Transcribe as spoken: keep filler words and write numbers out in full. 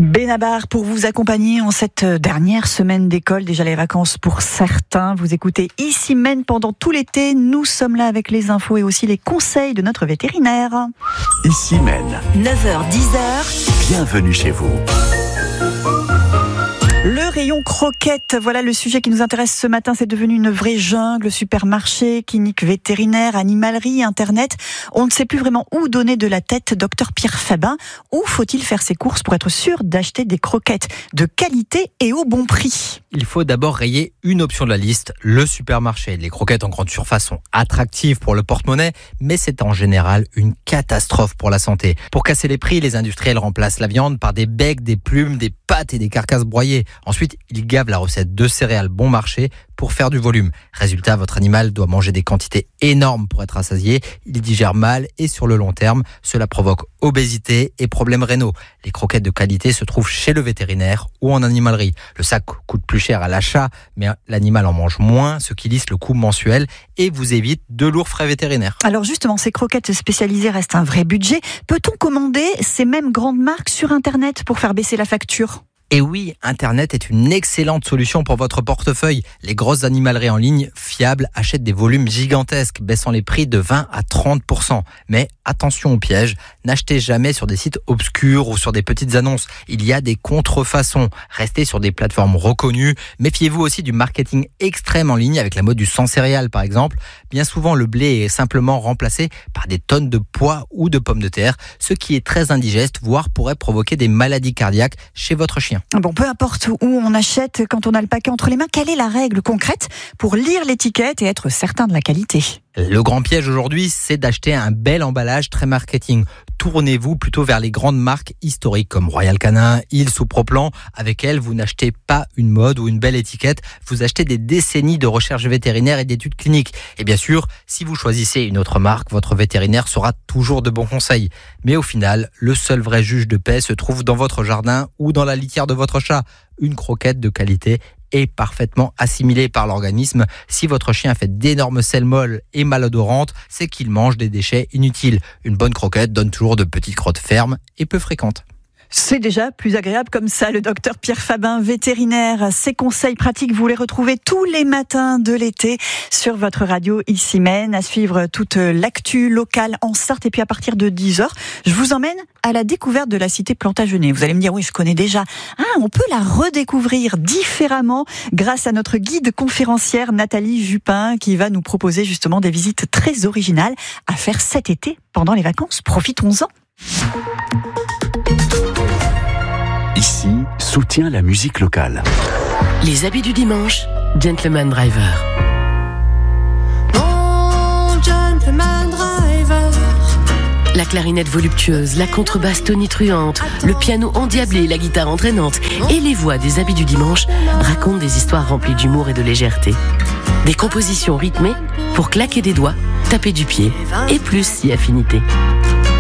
Benabar pour vous accompagner en cette dernière semaine d'école, déjà les vacances pour certains. Vous écoutez Ici-Mène pendant tout l'été. Nous sommes là avec les infos et aussi les conseils de notre vétérinaire. Ici-Mène. neuf heures dix heures. Bienvenue chez vous. Le rayon croquettes, voilà le sujet qui nous intéresse ce matin. C'est devenu une vraie jungle, supermarché, clinique vétérinaire, animalerie, internet. On ne sait plus vraiment où donner de la tête. Docteur Pierre Fabin, où faut-il faire ses courses pour être sûr d'acheter des croquettes de qualité et au bon prix? Il faut d'abord rayer une option de la liste, le supermarché. Les croquettes en grande surface sont attractives pour le porte-monnaie, mais c'est en général une catastrophe pour la santé. Pour casser les prix, les industriels remplacent la viande par des becs, des plumes, des pâtes et des carcasses broyées. Ensuite, ils gavent la recette de céréales bon marché pour faire du volume. Résultat, votre animal doit manger des quantités énormes pour être rassasié. Il digère mal et sur le long terme, cela provoque obésité et problèmes rénaux. Les croquettes de qualité se trouvent chez le vétérinaire ou en animalerie. Le sac coûte plus cher à l'achat, mais l'animal en mange moins, ce qui lisse le coût mensuel et vous évite de lourds frais vétérinaires. Alors justement, ces croquettes spécialisées restent un vrai budget. Peut-on commander ces mêmes grandes marques sur Internet pour faire baisser la facture ? Et oui, Internet est une excellente solution pour votre portefeuille. Les grosses animaleries en ligne fiables achètent des volumes gigantesques, baissant les prix de vingt à trente pour cent. Mais attention au piège, n'achetez jamais sur des sites obscurs ou sur des petites annonces. Il y a des contrefaçons. Restez sur des plateformes reconnues. Méfiez-vous aussi du marketing extrême en ligne avec la mode du sans céréales par exemple. Bien souvent, le blé est simplement remplacé par des tonnes de pois ou de pommes de terre, ce qui est très indigeste, voire pourrait provoquer des maladies cardiaques chez votre chien. Bon, peu importe où on achète, quand on a le paquet entre les mains, quelle est la règle concrète pour lire l'étiquette et être certain de la qualité ? Le grand piège aujourd'hui, c'est d'acheter un bel emballage très marketing. Tournez-vous plutôt vers les grandes marques historiques comme Royal Canin, Hills ou Proplan. Avec elles, vous n'achetez pas une mode ou une belle étiquette, vous achetez des décennies de recherche vétérinaire et d'études cliniques. Et bien sûr, si vous choisissez une autre marque, votre vétérinaire saura toujours de bons conseils. Mais au final, le seul vrai juge de paix se trouve dans votre jardin ou dans la litière de votre chat. Une croquette de qualité est parfaitement assimilée par l'organisme. Si votre chien fait d'énormes selles molles et malodorantes, c'est qu'il mange des déchets inutiles. Une bonne croquette donne toujours de petites crottes fermes et peu fréquentes. C'est déjà plus agréable comme ça, le docteur Pierre Fabin, vétérinaire. Ses conseils pratiques, vous les retrouvez tous les matins de l'été sur votre radio Ici-Mène, à suivre toute l'actu locale en Sarthe. Et puis à partir de dix heures, je vous emmène à la découverte de la cité Plantagenet. Vous allez me dire, oui, je connais déjà. Ah, on peut la redécouvrir différemment grâce à notre guide conférencière Nathalie Jupin qui va nous proposer justement des visites très originales à faire cet été pendant les vacances. Profitons-en. Ici, soutient la musique locale. Les habits du dimanche, Gentleman Driver. Oh, Gentleman Driver. La clarinette voluptueuse, la contrebasse tonitruante, le piano endiablé, la guitare entraînante et les voix des habits du dimanche racontent des histoires remplies d'humour et de légèreté. Des compositions rythmées pour claquer des doigts, taper du pied et plus si affinité.